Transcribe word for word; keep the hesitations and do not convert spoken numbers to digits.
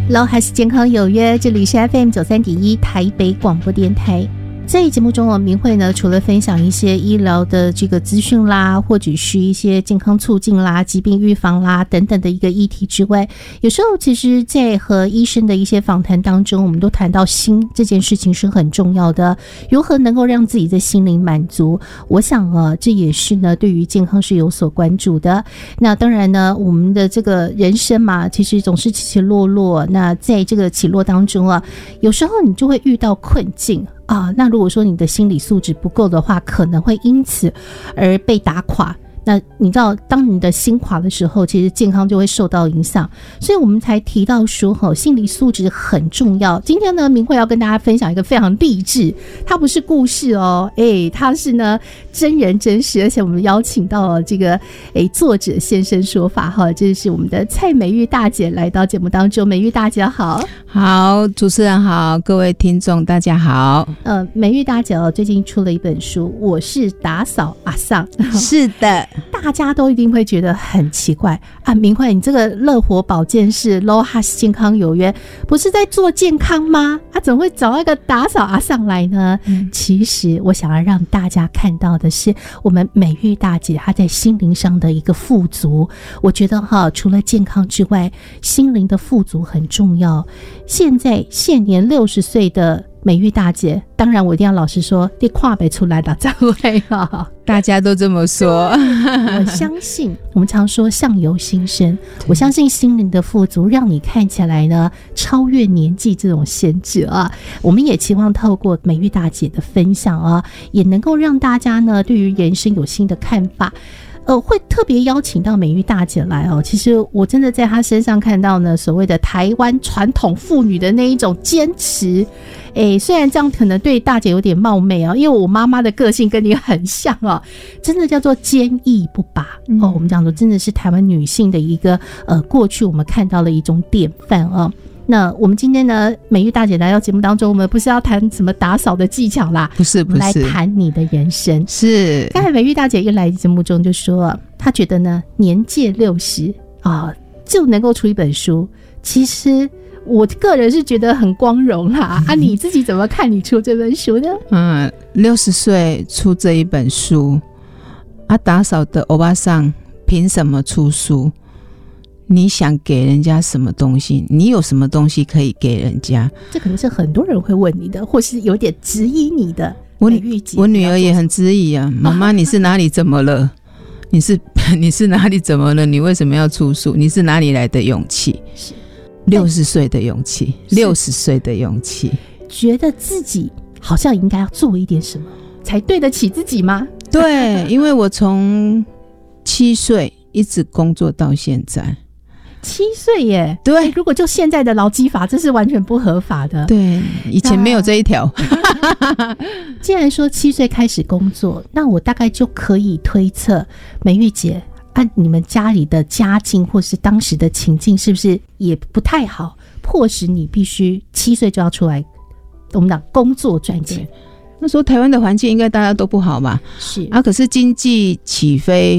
Low 还是健康有约，这里是 F M 九三点一台北广播电台。在节目中，我们明慧呢，除了分享一些医疗的这个资讯啦，或者是一些健康促进啦、疾病预防啦等等的一个议题之外，有时候其实在和医生的一些访谈当中，我们都谈到心这件事情是很重要的，如何能够让自己的心灵满足，我想啊，这也是呢对于健康是有所关注的。那当然呢，我们的这个人生嘛，其实总是起起落落，那在这个起落当中啊，有时候你就会遇到困境啊，那如果说你的心理素质不够的话，可能会因此而被打垮。那你知道，当你的心垮的时候，其实健康就会受到影响，所以我们才提到说，哈，心理素质很重要。今天呢，明慧要跟大家分享一个非常励志，它不是故事哦，哎，它是呢真人真事，而且我们邀请到了这个哎作者现身说法哈，这是我们的蔡美玉大姐来到节目当中。美玉大姐好。 好，主持人好，各位听众大家好。 呃，美玉大姐哦，最近出了一本书，我是打扫阿桑。 是的。 大家都一定会觉得很奇怪啊，明慧，你这个乐活保健室 Low 还是健康有约，不是在做健康吗？啊，怎么会找一个打扫阿上来呢？嗯、其实我想要让大家看到的是，我们美玉大姐她在心灵上的一个富足。我觉得哈，除了健康之外，心灵的富足很重要。现在现年六十岁的美玉大姐，当然我一定要老实说，你看不出来的这位啊， 大家都这么说。 我相信我们常说相由心生，我相信心灵的富足让你看起来呢超越年纪这种限制啊。我们也期望透过美玉大姐的分享啊，也能够让大家呢对于人生有新的看法。呃，会特别邀请到美玉大姐来哦。其实我真的在她身上看到呢，所谓的台湾传统妇女的那一种坚持。诶，虽然这样可能对大姐有点冒昧啊，因为我妈妈的个性跟你很像哦，真的叫做坚毅不拔、嗯、哦。我们讲的真的是台湾女性的一个呃，过去我们看到的一种典范啊。那我们今天呢，美玉大姐来到节目当中，我们不是要谈什么打扫的技巧啦， 不是不是， 来谈你的人生。 是， 刚才美玉大姐一来节目中就说，她觉得呢，年届六十啊就能够出一本书。其实我个人是觉得很光荣啦。啊，你自己怎么看你出这本书呢？ 嗯，六十岁出这一本书，啊，打扫的欧巴桑凭什么出书？你想给人家什么东西？你有什么东西可以给人家？ 这可能是很多人会问你的，或是有点质疑你的。 我我女儿也很质疑啊，妈妈你是哪里怎么了？你是你是哪里怎么了？你为什么要出书？你是哪里来的勇气？是六十岁的勇气，六十岁的勇气， 觉得自己好像应该要做一点什么，才对得起自己吗？ 对，因为我从七岁一直工作到现在。 七岁耶，对、欸，如果就现在的劳基法，这是完全不合法的。 对，以前没有这一条。 既然说七岁开始工作，那我大概就可以推测，美玉姐按你们家里的家境或是当时的情境，是不是也不太好，迫使你必须七岁就要出来，我们讲工作赚钱。 那时候台湾的环境应该大家都不好吧？ 是啊， 可是经济起飞。